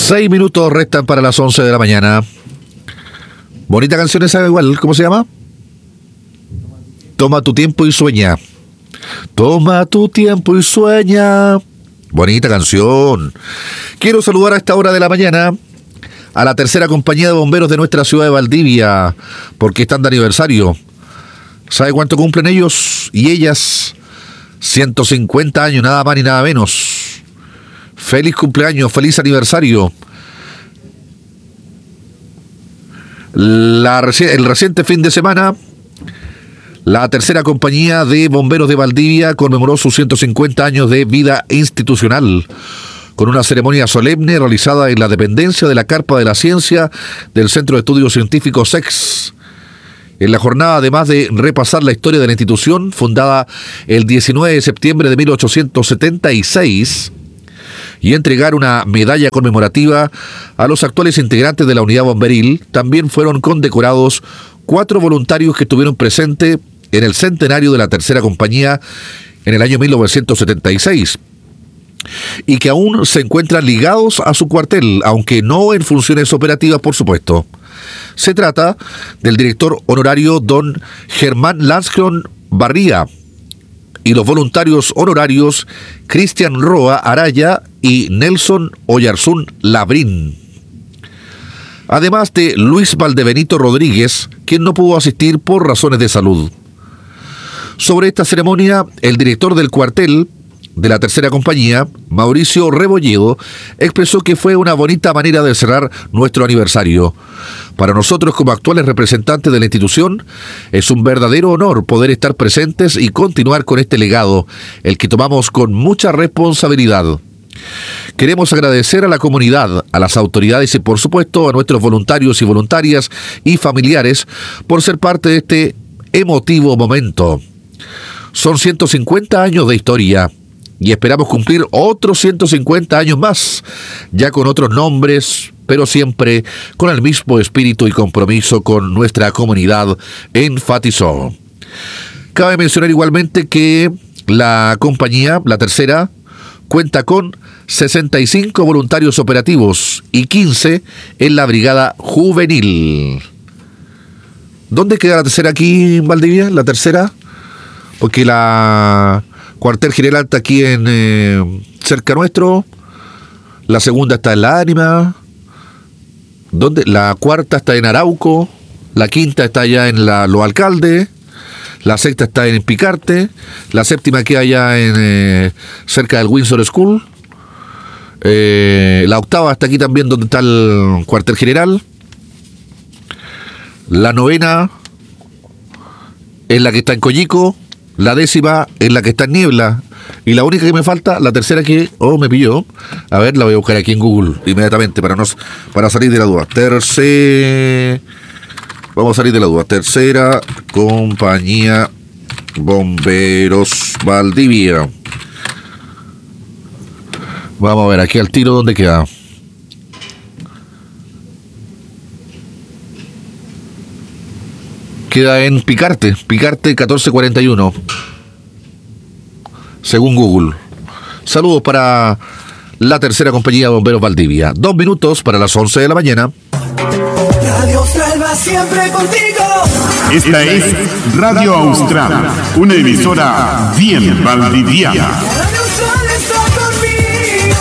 6 minutos restan para las 11 de la mañana. Bonita canción esa igual, ¿cómo se llama? Toma tu tiempo y sueña. Toma tu tiempo y sueña. Bonita canción. Quiero saludar a esta hora de la mañana a la tercera compañía de bomberos de nuestra ciudad de Valdivia, porque están de aniversario. ¿Sabe cuánto cumplen ellos y ellas? 150 años, nada más ni nada menos. Feliz cumpleaños, feliz aniversario. El reciente fin de semana, la tercera compañía de bomberos de Valdivia conmemoró sus 150 años de vida institucional, con una ceremonia solemne realizada en la dependencia de la Carpa de la Ciencia del Centro de Estudios Científicos CEX. En la jornada, además de repasar la historia de la institución, fundada el 19 de septiembre de 1876, y entregar una medalla conmemorativa a los actuales integrantes de la unidad bomberil, también fueron condecorados 4 voluntarios que estuvieron presentes en el centenario de la tercera compañía en el año 1976 y que aún se encuentran ligados a su cuartel, aunque no en funciones operativas, por supuesto. Se trata del director honorario don Germán Lanscron Barría y los voluntarios honorarios Cristian Roa Araya y Nelson Oyarzún Labrín. Además de Luis Valdebenito Rodríguez, quien no pudo asistir por razones de salud. Sobre esta ceremonia, el director del cuartel de la tercera compañía, Mauricio Rebolledo, expresó que fue una bonita manera de cerrar nuestro aniversario. Para nosotros, como actuales representantes de la institución, es un verdadero honor poder estar presentes y continuar con este legado, el que tomamos con mucha responsabilidad. Queremos agradecer a la comunidad, a las autoridades y, por supuesto, a nuestros voluntarios y voluntarias y familiares por ser parte de este emotivo momento. Son 150 años de historia y esperamos cumplir otros 150 años más, ya con otros nombres, pero siempre con el mismo espíritu y compromiso con nuestra comunidad, enfatizó. Cabe mencionar igualmente que la compañía, la tercera, cuenta con 65 voluntarios operativos y 15 en la brigada juvenil. ¿Dónde queda la tercera aquí en Valdivia? La tercera, porque la cuartel general está aquí en cerca nuestro. La segunda está en La Ánima. ¿Dónde? La cuarta está en Arauco. La quinta está allá en Los Alcaldes. La sexta está en Picarte. La séptima queda allá en cerca del Windsor School. La octava está aquí también donde está el cuartel general. La novena es la que está en Coyico. La 10ª es la que está en Niebla. Y la única que me falta, la tercera que me pilló. A ver, la voy a buscar aquí en Google inmediatamente para salir de la duda. Vamos a salir de la duda. Tercera compañía Bomberos Valdivia. Vamos a ver aquí al tiro dónde queda. Queda en Picarte 1441, según Google. Saludos para la tercera compañía de bomberos Valdivia. 2 minutos para las 11 de la mañana. Radio Austral va siempre contigo. Esta es Radio Austral, una emisora bien valdiviana. Radio Austral está conmigo.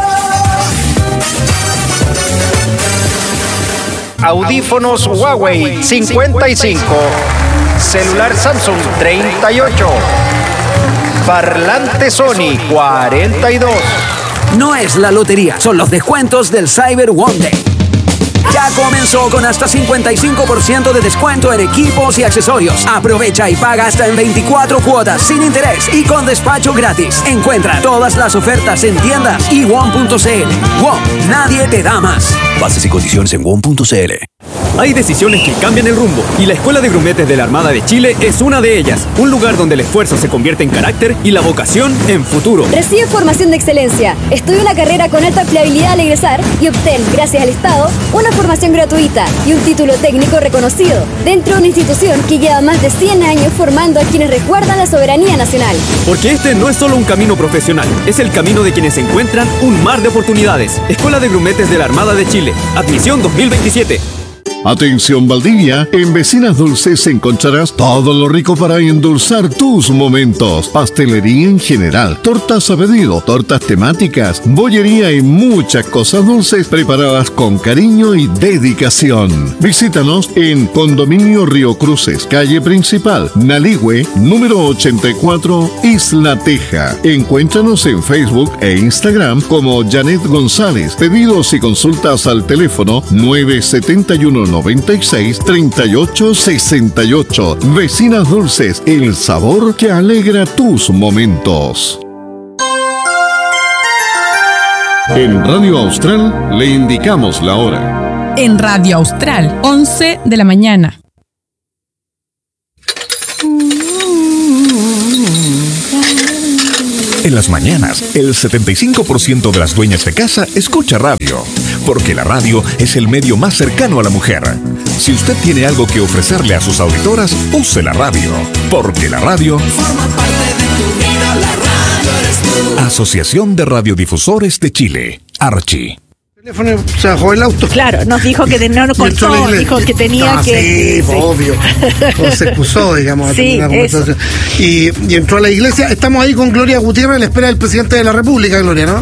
Audífonos Huawei 55, celular Samsung 38, parlante Sony 42. No es la lotería, son los descuentos del Cyber One Day. Ya comenzó con hasta 55% de descuento en equipos y accesorios. Aprovecha y paga hasta en 24 cuotas sin interés y con despacho gratis. Encuentra todas las ofertas en tiendas y WOM.cl. WOM, nadie te da más. Bases y condiciones en WOM.cl. Hay decisiones que cambian el rumbo y la Escuela de Grumetes de la Armada de Chile es una de ellas. Un lugar donde el esfuerzo se convierte en carácter y la vocación en futuro. Recibe formación de excelencia. Estudia una carrera con alta empleabilidad al egresar y obtén, gracias al Estado, una formación gratuita y un título técnico reconocido dentro de una institución que lleva más de 100 años formando a quienes resguardan la soberanía nacional. Porque este no es solo un camino profesional, es el camino de quienes encuentran un mar de oportunidades. Escuela de Grumetes de la Armada de Chile. Admisión 2027. Atención Valdivia, en Vecinas Dulces encontrarás todo lo rico para endulzar tus momentos. Pastelería en general, tortas a pedido, tortas temáticas, bollería y muchas cosas dulces preparadas con cariño y dedicación. Visítanos en Condominio Río Cruces, calle principal, Naligüe, número 84, Isla Teja. Encuéntranos en Facebook e Instagram como Janet González. Pedidos y consultas al teléfono 971-96-3868. Vecinas Dulces, el sabor que alegra tus momentos. En Radio Austral le indicamos la hora. En Radio Austral, 11 de la mañana. En las mañanas, el 75% de las dueñas de casa escucha radio, porque la radio es el medio más cercano a la mujer. Si usted tiene algo que ofrecerle a sus auditoras, use la radio, porque la radio forma parte de tu vida, la radio eres tú. Asociación de Radiodifusores de Chile, Archi. Se bajó el auto. Claro, nos dijo que no nos contó, dijo que tenía que... Sí, obvio. O se excusó, digamos, sí, una conversación. Y entró a la iglesia. Estamos ahí con Gloria Gutiérrez a la espera del presidente de la República, Gloria, ¿no?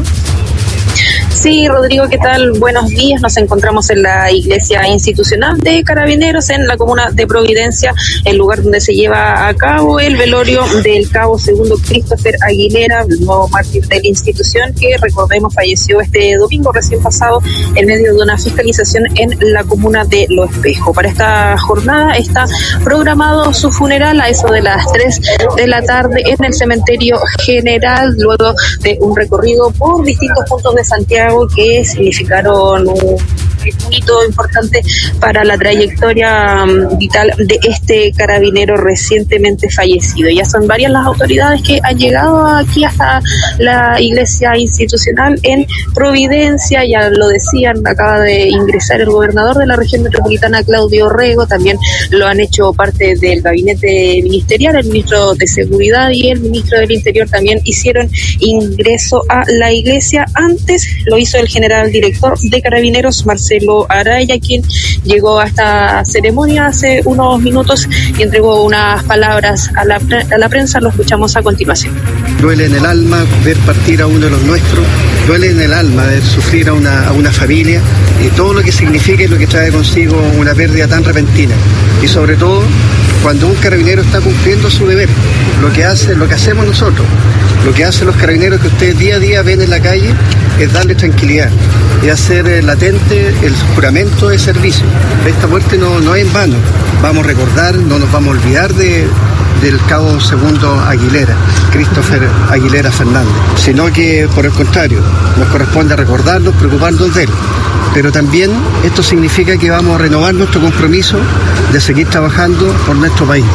Sí, Rodrigo, ¿qué tal? Buenos días. Nos encontramos en la iglesia institucional de Carabineros en la comuna de Providencia, el lugar donde se lleva a cabo el velorio del cabo segundo Christopher Aguilera, el nuevo mártir de la institución, que recordemos falleció este domingo recién pasado en medio de una fiscalización en la comuna de Lo Espejo. Para esta jornada está programado su funeral a eso de las 3 de la tarde en el cementerio general, luego de un recorrido por distintos puntos de Santiago que significaron un hito importante para la trayectoria vital de este carabinero recientemente fallecido. Ya son varias las autoridades que han llegado aquí hasta la iglesia institucional en Providencia, ya lo decían, acaba de ingresar el gobernador de la región metropolitana, Claudio Rego, también lo han hecho parte del gabinete ministerial, el ministro de Seguridad y el ministro del Interior también hicieron ingreso a la iglesia. Antes lo hizo el general director de Carabineros, Marcelo Araya, quien llegó a esta ceremonia hace unos minutos y entregó unas palabras a la prensa. Lo escuchamos a continuación. Duele en el alma ver partir a uno de los nuestros, duele en el alma ver sufrir a una familia y todo lo que significa y lo que trae consigo una pérdida tan repentina. Y sobre todo cuando un carabinero está cumpliendo su deber, lo que hacemos nosotros, lo que hacen los carabineros que ustedes día a día ven en la calle, es darle tranquilidad y hacer latente el juramento de servicio. Esta muerte no es en vano. Vamos a recordar, no nos vamos a olvidar del cabo segundo Aguilera, Christopher Aguilera Fernández, sino que por el contrario, nos corresponde recordarnos, preocuparnos de él. Pero también esto significa que vamos a renovar nuestro compromiso de seguir trabajando por nuestro país.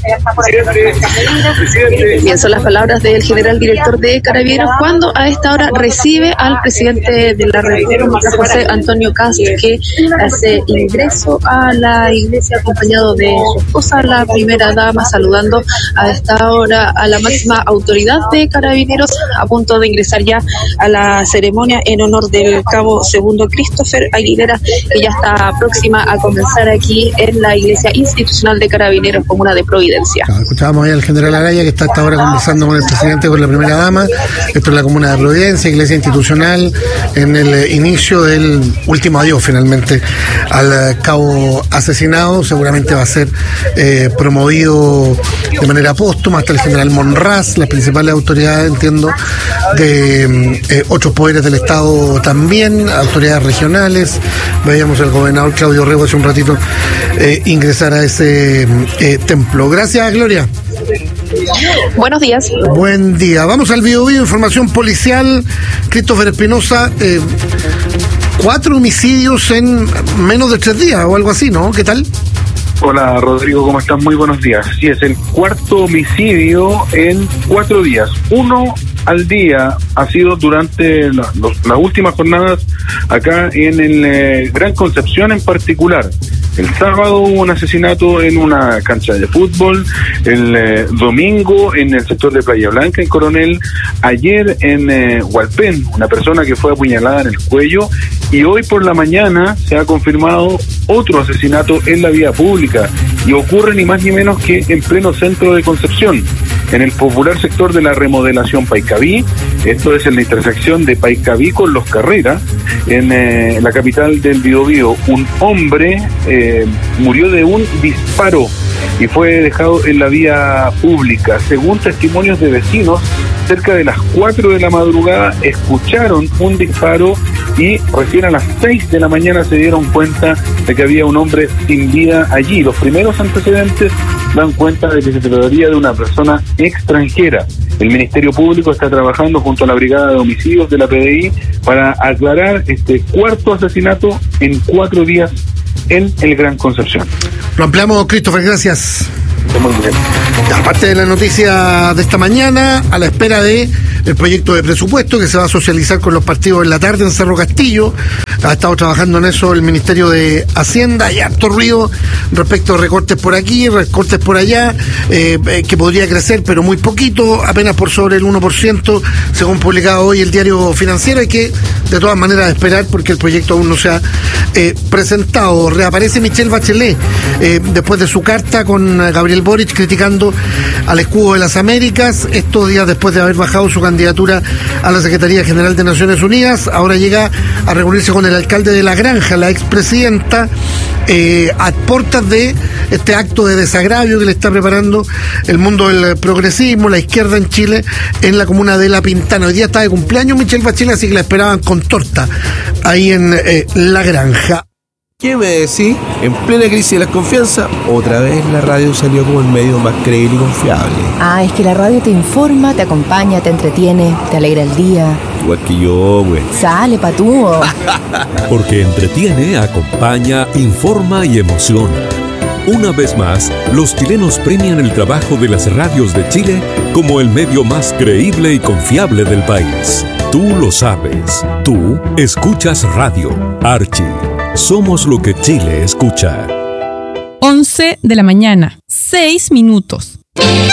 Bien, son las palabras del general director de Carabineros cuando a esta hora recibe al presidente de la República, José Antonio Kast, que hace ingreso a la iglesia acompañado de su esposa, la primera dama, saludando a esta hora a la máxima autoridad de Carabineros, a punto de ingresar ya a la ceremonia en honor del cabo segundo Christopher Aguilera, que ya está próxima a comenzar aquí en la iglesia institucional de Carabineros, comuna de Providencia. Escuchábamos ahí al general Araya, que está hasta ahora conversando con el presidente, con la primera dama. Esto es la comuna de Providencia, iglesia institucional, en el inicio del último adiós finalmente al cabo asesinado. Seguramente va a ser promovido de manera póstuma hasta el general Monraz, las principales autoridades, entiendo, de otros poderes del Estado también, autoridades regionales. Veíamos al gobernador Claudio Rego hace un ratito ingresar a ese templo. Gracias, Gloria. Buenos días. Buen día. Vamos al Biobío, información policial. Christopher Espinosa, 4 homicidios en menos de 3 días o algo así, ¿no? ¿Qué tal? Hola Rodrigo, ¿cómo estás? Muy buenos días. Sí, es el 4º homicidio en 4 días. Uno al día ha sido durante las últimas jornadas acá en el Gran Concepción en particular. El sábado hubo un asesinato en una cancha de fútbol, el domingo en el sector de Playa Blanca, en Coronel, ayer en Hualpén, una persona que fue apuñalada en el cuello, y hoy por la mañana se ha confirmado otro asesinato en la vía pública, y ocurre ni más ni menos que en pleno centro de Concepción, en el popular sector de la remodelación Paicaví. Esto es en la intersección de Paicaví con Los Carreras, en la capital del Biobío. Un hombre murió de un disparo y fue dejado en la vía pública. Según testimonios de vecinos, cerca de las 4 de la madrugada escucharon un disparo y recién a las 6 de la mañana se dieron cuenta de que había un hombre sin vida allí. Los primeros antecedentes dan cuenta de que se trataría de una persona extranjera. El Ministerio Público está trabajando junto a la Brigada de Homicidios de la PDI para aclarar este 4º asesinato en 4 días en el Gran Concepción. Lo ampliamos, Christopher, gracias. Muy bien. Aparte de la noticia de esta mañana, a la espera de el proyecto de presupuesto que se va a socializar con los partidos en la tarde en Cerro Castillo. Ha estado trabajando en eso el Ministerio de Hacienda. Hay harto ruido respecto a recortes por aquí, recortes por allá, que podría crecer, pero muy poquito, apenas por sobre el 1%, según publicado hoy el Diario Financiero. Hay que, de todas maneras, esperar porque el proyecto aún no se ha presentado. Reaparece Michelle Bachelet después de su carta con Gabriel Boric criticando al escudo de las Américas, estos días después de haber bajado su candidatura a la Secretaría General de Naciones Unidas. Ahora llega a reunirse con el alcalde de La Granja, la expresidenta, a puertas de este acto de desagravio que le está preparando el mundo del progresismo, la izquierda en Chile, en la comuna de La Pintana. Hoy día está de cumpleaños Michelle Bachelet, así que la esperaban con torta ahí en La Granja. ¿Qué me decís? En plena crisis de la confianza, otra vez la radio salió como el medio más creíble y confiable. Ah, es que la radio te informa, te acompaña, te entretiene, te alegra el día. Igual que yo, güey. Sale, patúo. Porque entretiene, acompaña, informa y emociona. Una vez más, los chilenos premian el trabajo de las radios de Chile como el medio más creíble y confiable del país. Tú lo sabes. Tú escuchas radio. Archie. Somos lo que Chile escucha. 11 de la mañana, 6 minutos.